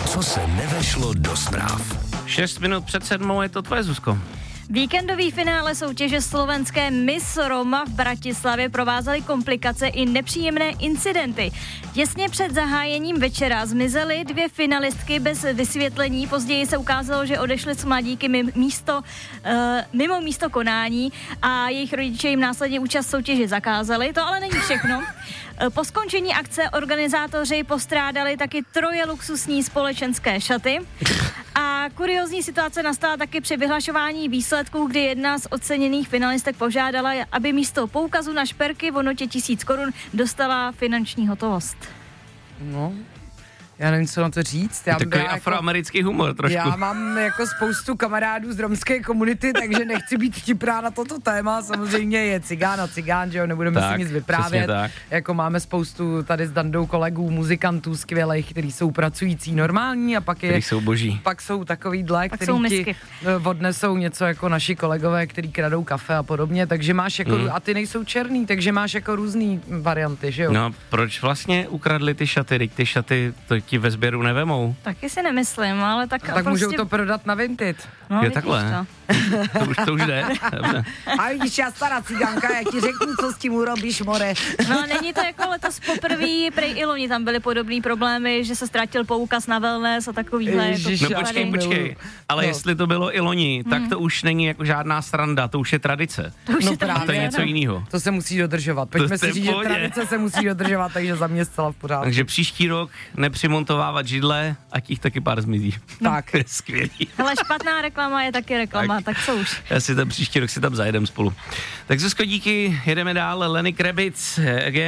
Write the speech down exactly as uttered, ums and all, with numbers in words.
co se nevešlo do zpráv. Šest minut před sedmou je to tvoje, Zuzko. Víkendový finále soutěže slovenské Miss Roma v Bratislavě provázely komplikace i nepříjemné incidenty. Těsně před zahájením večera zmizely dvě finalistky bez vysvětlení. Později se ukázalo, že odešly s mladíky mimo místo, uh, mimo místo konání a jejich rodiče jim následně účast soutěže zakázali. To ale není všechno. Po skončení akce organizátoři postrádali taky troje luxusní společenské šaty. A kuriózní situace nastala taky při vyhlašování výsledků, kdy jedna z oceněných finalistek požádala, aby místo poukazu na šperky v hodnotě tisíc korun dostala finanční hotovost. No, já nevím, co na to říct. Já Takový jako, afroamerický humor trošku. Já mám jako spoustu kamarádů z romské komunity, takže nechci být vtipná na toto téma. Samozřejmě je cigán a cigán, že jo, nebudeme tak, si nic vyprávět. tak. Jako máme spoustu tady s Dandou kolegů, muzikantů skvělých, kteří jsou pracující normální a pak je... Který jsou boží. Pak jsou takovýhle, Pak který jsou ti misky. odnesou něco jako naši kolegové, který kradou kafe a podobně, takže máš jako... Mm. A ty nejsou černý, takže máš jako různý varianty, že jo? No, proč vlastně ukradli ty šaty? Teď ty šaty to ti ve sběru nevemou. Taky si nemyslím, ale tak... Tak prostě... můžou to prodat na Vinted. No, Jo, vidíš takhle. to. To už, to už jde. Dobře. A vidíš, já stará cigánka, já ti řeknu, co s tím urobíš, more. No není to jako letos poprvé, prej i loni tam byly podobné problémy, že se ztratil poukaz na wellness a takovýhle. Ježiš, jako No počkej, já počkej, miluju. ale No. jestli to bylo i loni, tak to už není jako žádná sranda, to už je tradice. To už No je to právě, To je něco no. jiného. To se musí dodržovat. Pojďme To si je říct, v že pohodě. tradice se musí dodržovat, takže za mě zcela v pořádku. Takže příští rok nepřimontovávat židle, ať jich taky pár zmizí. Tak. To je skvělý. Hele, špatná reklama je taky reklama, tak, tak co už. Já si tam příští rok si tam zajedem spolu. Tak Zuzko, díky, jedeme dál. Lenny Kravitz, again.